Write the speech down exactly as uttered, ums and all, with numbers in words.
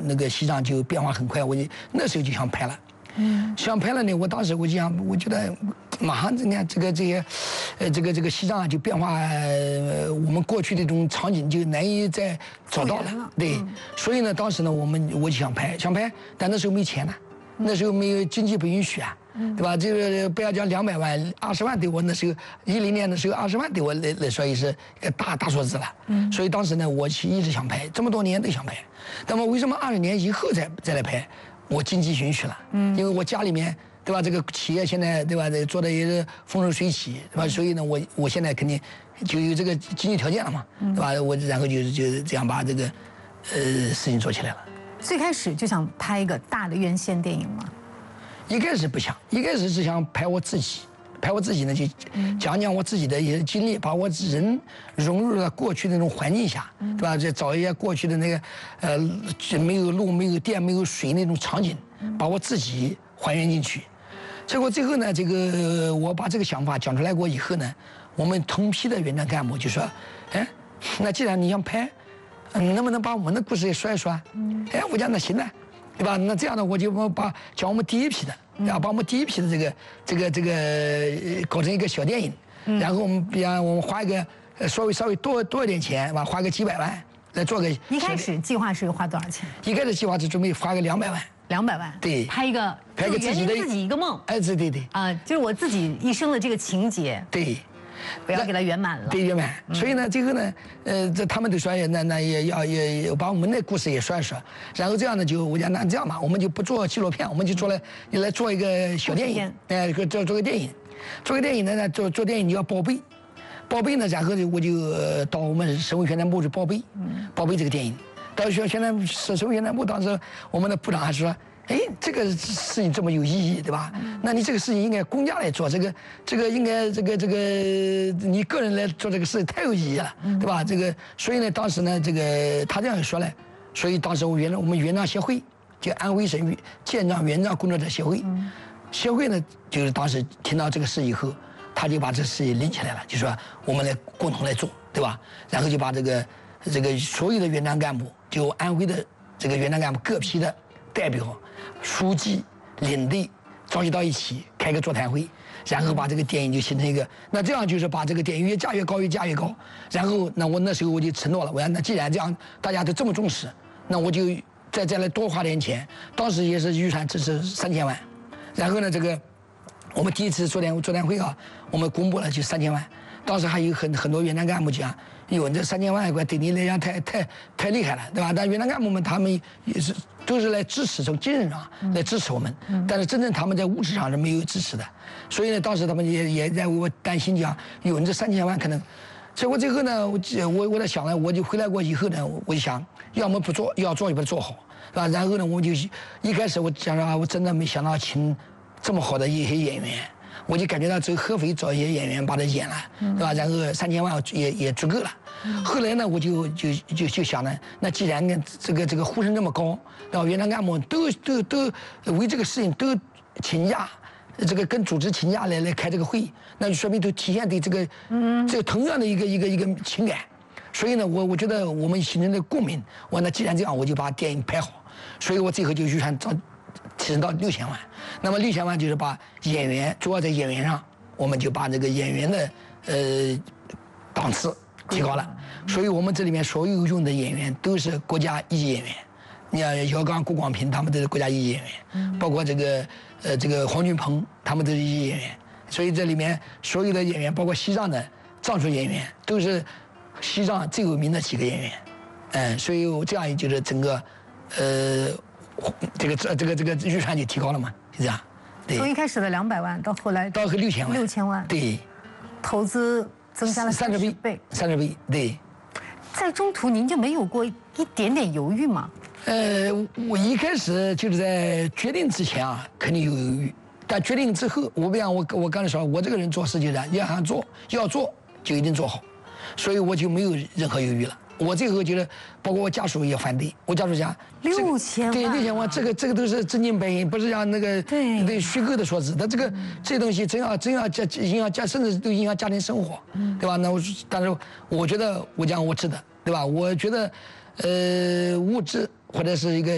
那个西藏就变化很快，我就那时候就想拍了。嗯，想拍了呢，我当时我就想，我觉得马上你看这个这些，呃，这个这个西藏就变化，呃，我们过去的这种场景就难以再找到了。了对，嗯、所以呢，当时呢，我们我就想拍，想拍，但那时候没钱呢，那时候没有经济不允许啊。嗯、对吧？这个不要讲两百万，二十万对我那时候一零年的时候，二十万对我来来说也是个大大数字了。嗯，所以当时呢，我其实一直想拍，这么多年都想拍。那么为什么二十年以后再再来拍？我经济允许了。嗯，因为我家里面对吧，这个企业现在对吧，这做的也是风生水起，对吧？所以呢，我我现在肯定就有这个经济条件了嘛，对吧？我然后就是就是这样把这个呃事情做起来了。 最开始就想拍一个大的院线电影吗？ 一开始不想，一开始是想拍我自己，拍我自己呢，就讲讲我自己的一些经历，把我人融入到过去的那种环境下，对吧？再找一些过去的那个，呃，没有路、没有电、没有水那种场景，把我自己还原进去。结果最后呢，这个我把这个想法讲出来过以后呢，我们同批的原来干部就说，哎，那既然你想拍，嗯，能不能把我们的故事也说一说啊？哎，我讲那行呢。对吧？那这样呢，我就把讲我们第一批的，啊，把我们第一批的这个这个这个搞成一个小电影，嗯、然后我们比方我们花一个稍微稍微多多一点钱，吧，花个几百万来做个。 一开始计划是花多少钱？ 一开始计划是准备花个两百万。 两百万。 对。 拍一个拍个自己的自己一个梦。 哎，对对对。 啊，就是我自己一生的这个情节。 对。 不要给它圆满了。 对，圆满。嗯、所以呢，最后呢，呃，这他们都说，那那也要也也把我们的故事也说一说。然后这样呢，就我讲那这样吧，我们就不做纪录片，我们就做了，也来做一个小电影，哎，呃，做做个电影，做个电影呢，呢做做电影就要报备，报备呢，然后呢，我就到我们省委宣传部去报备，嗯、报备这个电影。到宣宣传省省委宣传部，当时我们的部长还说。哎，这个事情这么有意义，对吧？那你这个事情应该公家来做，这个这个应该这个这个你个人来做这个事太有意义了，对吧？这个所以呢，当时呢，这个他这样说呢，所以当时我原我们园长协会，就安徽省建章园章工作者协会，协会呢就是当时听到这个事以后，他就把这事情拎起来了，就说我们来共同来做，对吧？然后就把这个这个所有的园长干部，就安徽的这个园长干部各批的代表。书记、领队召集到一起开个座谈会，然后把这个电影就形成一个，那这样就是把这个电影越架越高，越架越高。然后，那我那时候我就承诺了，我说那既然这样大家都这么重视，那我就再再来多花点钱。当时也是预算只是三千万，然后呢，这个我们第一次座谈座谈会啊，我们公布了就三千万。当时还有很很多园长干部讲，哟，这三千万块对你来讲太太太厉害了，对吧？但园长干部们他们也是都是来支持，从精神上来支持我们，但是真正他们在物质上是没有支持的。所以呢，当时他们也也在为我担心讲，哟，你这三千万可能。结果最后呢，我我我在想呢，我就回来过以后呢，我就想，要么不做，要做就把它做好，是吧？然后呢，我就一开始我想说啊，我真的没想到请这么好的一些演员。我就感觉到走合肥找一些演员把它演了，对吧？然后三千万也也足够了。后来呢，我就就就就想呢，那既然这个这个呼声这么高，然后园长干部都都都为这个事情都请假，这个跟组织请假来来开这个会，那就说明都体现对这个这个同样的一个一个一个情感。所以呢，我我觉得我们形成的共鸣，我那既然这样，我就把电影拍好。所以我最后就预算找。提升到六千万，那么六千万就是把演员，主要在演员上，我们就把这个演员的呃档次提高了。所以我们这里面所有用的演员都是国家一级演员，你看姚刚、顾广平他们都是国家一级演员，包括这个呃这个黄俊鹏他们都是一级演员。所以这里面所有的演员，包括西藏的藏族演员，都是西藏最有名的几个演员。嗯，所以这样就是整个呃。这个这这个这个预算就提高了嘛，就这样。对。 从一开始的两百万到后来到个六千万。 六千万。 对。 投资增加了三十倍。 三十倍，对。 在中途您就没有过一点点犹豫吗？ 呃，我一开始就是在决定之前啊，肯定有犹豫，但决定之后，我不像我我刚才说，我这个人做事就是要想做，要做就一定做好，所以我就没有任何犹豫了。我最后觉得，包括我家属也反对。我家属讲六千万， 对六千万，这个这个都是真金白银，不是像那个对对虚构的说辞。他这个这东西真要真要家影响家，甚至都影响家庭生活，对吧？那我但是我觉得我讲我值得，对吧？我觉得，呃，物质或者是一个。